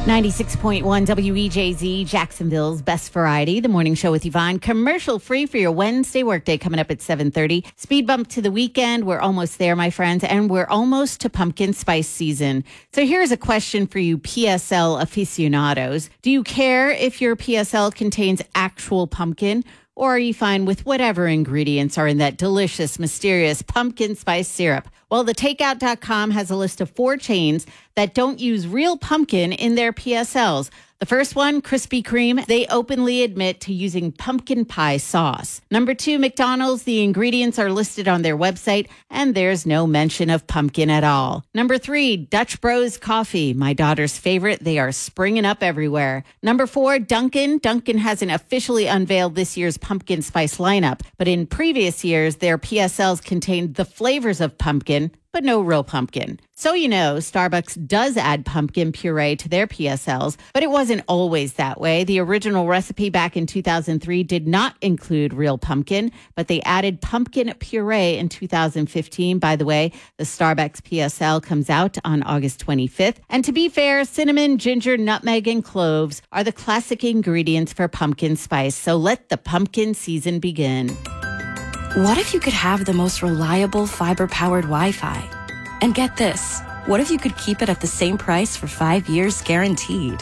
96.1 WEJZ, Jacksonville's best variety. The morning show with Yvonne. Commercial free for your Wednesday workday coming up at 7:30. Speed bump to the weekend. We're almost there, my friends, and we're almost to pumpkin spice season. So here's a question for you PSL aficionados. Do you care if your PSL contains actual pumpkin? Or are you fine with whatever ingredients are in that delicious, mysterious pumpkin spice syrup? Well, the takeout.com has a list of 4 chains that don't use real pumpkin in their PSLs. The first one, Krispy Kreme, they openly admit to using pumpkin pie sauce. Number 2, McDonald's, the ingredients are listed on their website, and there's no mention of pumpkin at all. Number 3, Dutch Bros Coffee, my daughter's favorite. They are springing up everywhere. Number 4, Dunkin'. Dunkin' hasn't officially unveiled this year's pumpkin spice lineup, but in previous years, their PSLs contained the flavors of pumpkin, but no real pumpkin. So you know, Starbucks does add pumpkin puree to their PSLs, but it wasn't always that way. The original recipe back in 2003 did not include real pumpkin, but they added pumpkin puree in 2015. By the way, the Starbucks PSL comes out on August 25th. And to be fair, cinnamon, ginger, nutmeg, and cloves are the classic ingredients for pumpkin spice. So let the pumpkin season begin. What if you could have the most reliable fiber-powered Wi-Fi? And get this, what if you could keep it at the same price for 5 years guaranteed?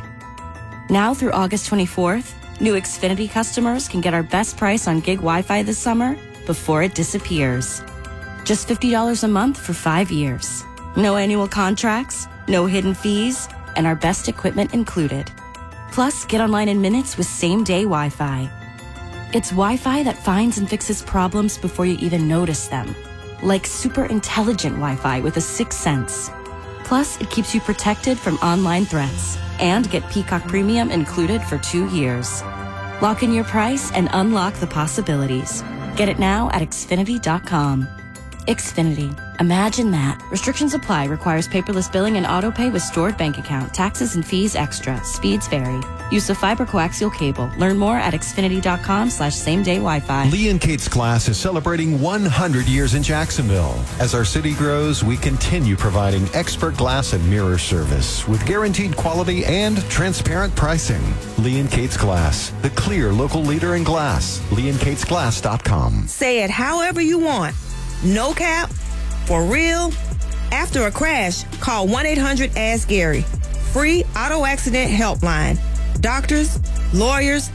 Now through August 24th, new Xfinity customers can get our best price on gig Wi-Fi this summer before it disappears. Just $50 a month for 5 years. No annual contracts, no hidden fees, and our best equipment included. Plus, get online in minutes with same-day Wi-Fi. It's Wi-Fi that finds and fixes problems before you even notice them. Like super intelligent Wi-Fi with a 6th sense. Plus, it keeps you protected from online threats. And get Peacock Premium included for 2 years. Lock in your price and unlock the possibilities. Get it now at Xfinity.com. Xfinity. Imagine that. Restrictions apply. Requires paperless billing and autopay with stored bank account. Taxes and fees extra. Speeds vary. Use of fiber coaxial cable. Learn more at Xfinity.com/same-day Wi-Fi. Lee & Kate's Glass is celebrating 100 years in Jacksonville. As our city grows, we continue providing expert glass and mirror service with guaranteed quality and transparent pricing. Lee & Kate's Glass, the clear local leader in glass. LeeandKatesGlass.com. Say it however you want. No cap, for real. After a crash, call 1-800-ASK-GARY. Free auto accident helpline. Doctors, lawyers,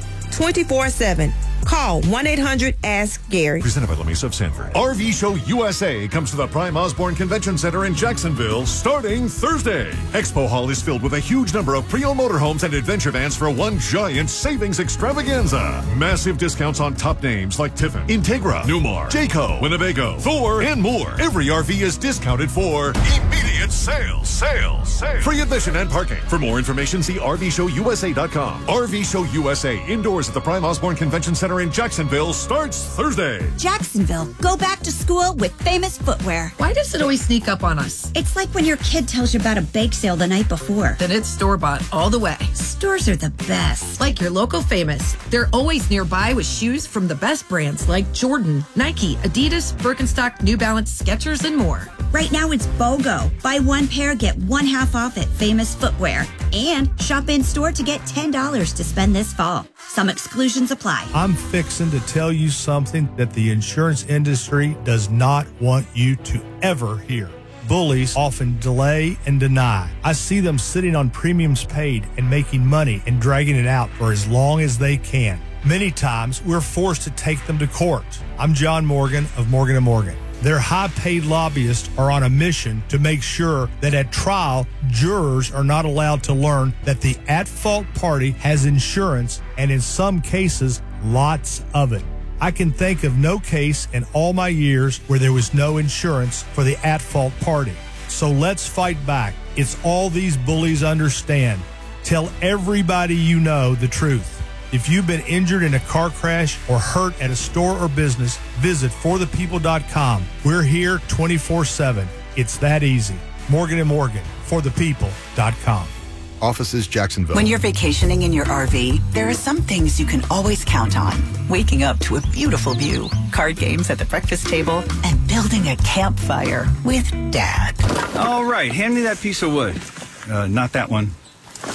24/7. Call 1-800-ASK-GARY. Presented by LeMace of Sanford. RV Show USA comes to the Prime Osborne Convention Center in Jacksonville starting Thursday. Expo Hall is filled with a huge number of pre-owned motorhomes and adventure vans for one giant savings extravaganza. Massive discounts on top names like Tiffin, Integra, Newmar, Jayco, Winnebago, Thor, and more. Every RV is discounted for immediate sales. Free admission and parking. For more information, see RVShowUSA.com. RV Show USA indoors at the Prime Osborne Convention Center in Jacksonville starts Thursday. Jacksonville, go back to school with Famous Footwear. Why does it always sneak up on us? It's like when your kid tells you about a bake sale the night before. Then it's store-bought all the way. Stores are the best. Like your local Famous. They're always nearby with shoes from the best brands like Jordan, Nike, Adidas, Birkenstock, New Balance, Skechers, and more. Right now it's BOGO. Buy one pair, get one half off at Famous Footwear. And shop in store to get $10 to spend this fall. Some exclusions apply. I'm fixing to tell you something that the insurance industry does not want you to ever hear. Bullies often delay and deny. I see them sitting on premiums paid and making money and dragging it out for as long as they can. Many times, we're forced to take them to court. I'm John Morgan of Morgan & Morgan. Their high-paid lobbyists are on a mission to make sure that at trial, jurors are not allowed to learn that the at-fault party has insurance, and in some cases, lots of it. I can think of no case in all my years where there was no insurance for the at-fault party. So let's fight back. It's all these bullies understand. Tell everybody you know the truth. If you've been injured in a car crash or hurt at a store or business, visit forthepeople.com. We're here 24/7. It's that easy. Morgan & Morgan, forthepeople.com. Offices, Jacksonville. When you're vacationing in your RV, there are some things you can always count on. Waking up to a beautiful view, card games at the breakfast table, and building a campfire with Dad. All right, hand me that piece of wood. Not that one.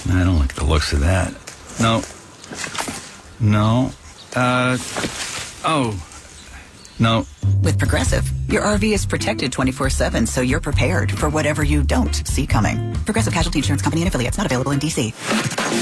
I don't like the looks of that. No. No. With Progressive, your RV is protected 24/7, so you're prepared for whatever you don't see coming. Progressive Casualty Insurance Company and affiliates, not available in D.C.